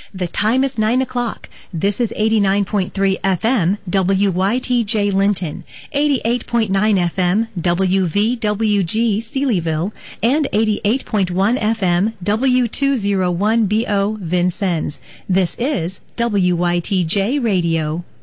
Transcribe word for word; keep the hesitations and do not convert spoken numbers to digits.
The time is nine o'clock. This is eighty-nine point three F M W Y T J Linton, eighty-eight point nine F M W V W G Sealyville, and eighty-eight point one F M W two oh one B O Vincennes. This is W Y T J Radio.